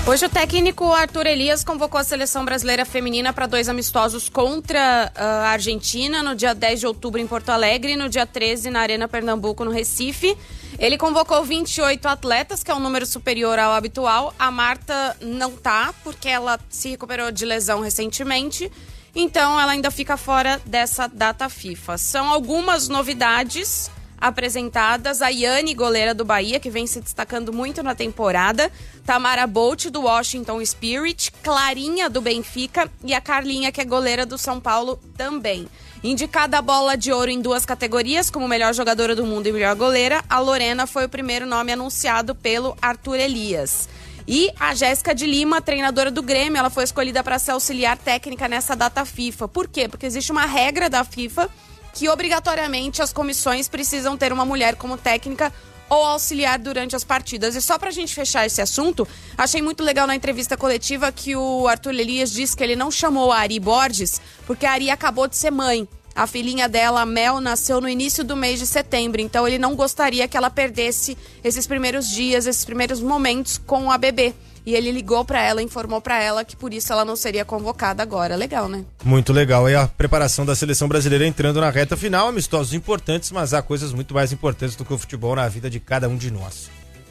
Hoje o técnico Arthur Elias convocou a seleção brasileira feminina para 2 amistosos contra a Argentina no dia 10 de outubro em Porto Alegre e no dia 13 na Arena Pernambuco, no Recife. Ele convocou 28 atletas, que é um número superior ao habitual. A Marta não tá, porque ela se recuperou de lesão recentemente, então ela ainda fica fora dessa data FIFA. São algumas novidades apresentadas: a Yane, goleira do Bahia, que vem se destacando muito na temporada, Tamara Bolt, do Washington Spirit, Clarinha, do Benfica, e a Carlinha, que é goleira do São Paulo também. Indicada a bola de ouro em 2 categorias, como melhor jogadora do mundo e melhor goleira, a Lorena foi o primeiro nome anunciado pelo Arthur Elias. E a Jéssica de Lima, treinadora do Grêmio, ela foi escolhida para ser auxiliar técnica nessa data FIFA. Por quê? Porque existe uma regra da FIFA que obrigatoriamente as comissões precisam ter uma mulher como técnica ou auxiliar durante as partidas. E só pra gente fechar esse assunto, achei muito legal na entrevista coletiva que o Arthur Elias disse que ele não chamou a Ari Borges porque a Ari acabou de ser mãe. A filhinha dela, a Mel, nasceu no início do mês de setembro, então ele não gostaria que ela perdesse esses primeiros dias, esses primeiros momentos com a bebê. E ele ligou pra ela, informou pra ela que por isso ela não seria convocada agora. Legal, né? Muito legal. E a preparação da seleção brasileira entrando na reta final, amistosos importantes, mas há coisas muito mais importantes do que o futebol na vida de cada um de nós.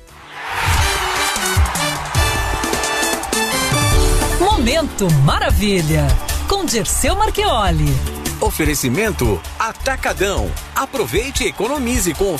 Momento Maravilha, com Dirceu Marchioli. Oferecimento Atacadão. Aproveite e economize com